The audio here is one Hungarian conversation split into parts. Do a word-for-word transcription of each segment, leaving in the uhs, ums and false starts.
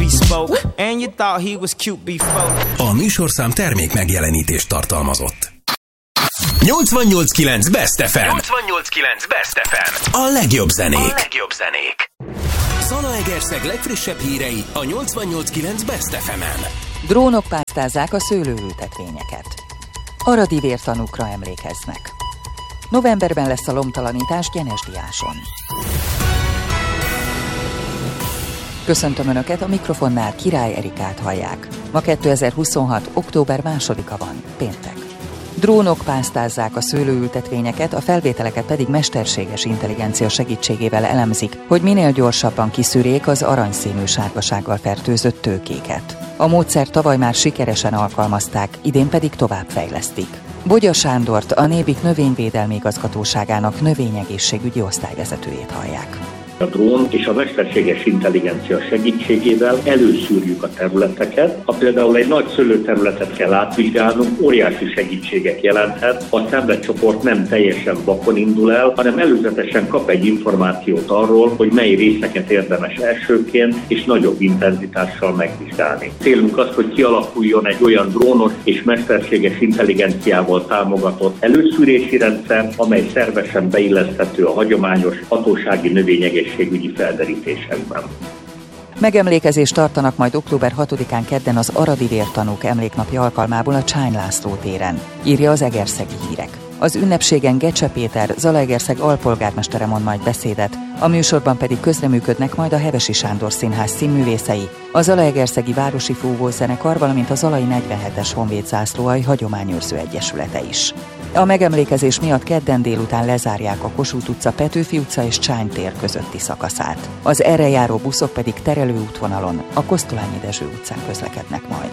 spoke, and you thought he was cute before. A műsorszám termék megjelenítést tartalmazott. nyolcvannyolc kilenc Best ef em. nyolcvannyolc kilenc Best ef em. A legjobb zenék. A legjobb zenék. Zalaegerszeg legfrissebb hírei a nyolcvannyolc kilenc Best ef emen. Drónok pásztázzák a szőlőültetvényeket. Aradi vértanúkra emlékeznek. Novemberben lesz a lomtalanítás Gyenesdiáson. Köszöntöm Önöket, a mikrofonnál Király Erikát hallják. Ma kétezer-huszonhat. október másodika van, péntek. Drónok pásztázzák a szőlőültetvényeket, a felvételeket pedig mesterséges intelligencia segítségével elemzik, hogy minél gyorsabban kiszűrjék az aranyszínű sárgasággal fertőzött tőkéket. A módszert tavaly már sikeresen alkalmazták, idén pedig továbbfejlesztik. Bogya Sándort, a Nébik Növényvédelmi Igazgatóságának növényegészségügyi osztályvezetőjét hallják. A drón és a mesterséges intelligencia segítségével előszűrjük a területeket. Ha például egy nagy szőlőterületet kell átvizsgálnunk, óriási segítséget jelenthet. A szemletcsoport nem teljesen vakon indul el, hanem előzetesen kap egy információt arról, hogy mely részeket érdemes elsőként és nagyobb intenzitással megvizsgálni. Célunk az, hogy kialakuljon egy olyan drónos és mesterséges intelligenciával támogatott előszűrési rendszer, amely szervesen beilleszthető a hagyományos hatósági növényegészségügyi egészségügyi felderítésekben. Megemlékezést tartanak majd október hatodikán kedden az Aradi Vértanúk emléknapja alkalmából a Csány László téren, írja az Egerszegi Hírek. Az ünnepségen Gecse Péter, Zalaegerszeg alpolgármestere mond majd beszédet, a műsorban pedig közreműködnek majd a Hevesi Sándor Színház színművészei, a Zalaegerszegi Városi Fúvózenekar, valamint a Zalai negyvenhetes Honvéd Zászlóalj Hagyományőrző Egyesülete is. A megemlékezés miatt kedden délután lezárják a Kossuth utca, Petőfi utca és Csány tér közötti szakaszát. Az erre járó buszok pedig terelő útvonalon, a Kosztolányi Dezső utcán közlekednek majd.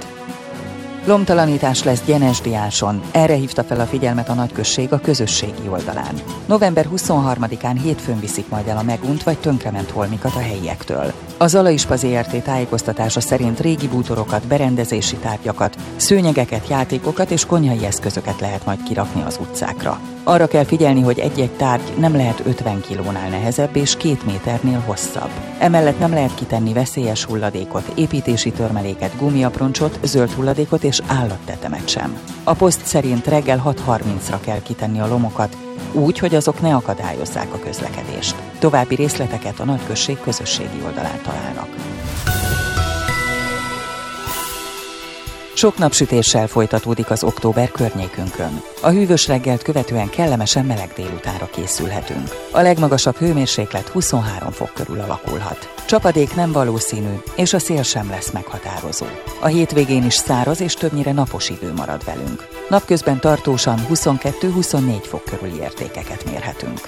Lomtalanítás lesz Gyenesdiáson, erre hívta fel a figyelmet a nagyközség a közösségi oldalán. november huszonharmadikán hétfőn viszik majd el a megunt vagy tönkrement holmikat a helyiektől. A Zalaispa zé er té tájékoztatása szerint régi bútorokat, berendezési tárgyakat, szőnyegeket, játékokat és konyhai eszközöket lehet majd kirakni az utcákra. Arra kell figyelni, hogy egy-egy tárgy nem lehet ötven kilónál nehezebb és két méternél hosszabb. Emellett nem lehet kitenni veszélyes hulladékot, építési törmeléket, gumiaproncsot, zöld hulladékot és állattetemet sem. A poszt szerint reggel hat harmincra kell kitenni a lomokat, úgy, hogy azok ne akadályozzák a közlekedést. További részleteket a nagyközség közösségi oldalán találnak. Sok napsütéssel folytatódik az október környékünkön. A hűvös reggelt követően kellemesen meleg délutánra készülhetünk. A legmagasabb hőmérséklet huszonhárom fok körül alakulhat. Csapadék nem valószínű, és a szél sem lesz meghatározó. A hétvégén is száraz és többnyire napos idő marad velünk. Napközben tartósan huszonkettő-huszonnégy fok körüli értékeket mérhetünk.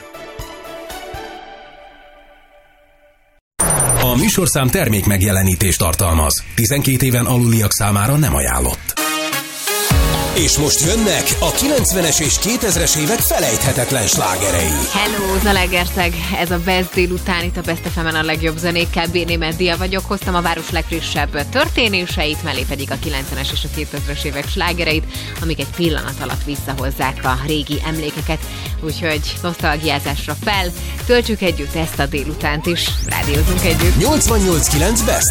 A műsorszám termék megjelenítést tartalmaz. tizenkét éven aluliak számára nem ajánlott. És most jönnek a kilencvenes és kétezres évek felejthetetlen slágerei. Hello, Zalaegerszeg! Ez a Best délután itt a Best ef emen a legjobb zenékkel. Béné Meddia vagyok, hoztam a város legfrissebb történéseit, mellé pedig a kilencvenes és a kétezres évek slágereit, amik egy pillanat alatt visszahozzák a régi emlékeket. Úgyhogy nosztalgiázásra fel, töltsük együtt ezt a délutánt is, rádiózunk együtt. nyolcvannyolc kilenc Best